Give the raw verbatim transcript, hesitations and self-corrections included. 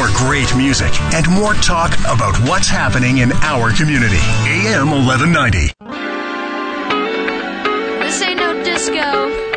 More great music and more talk about what's happening in our community. A M eleven ninety. This ain't no disco.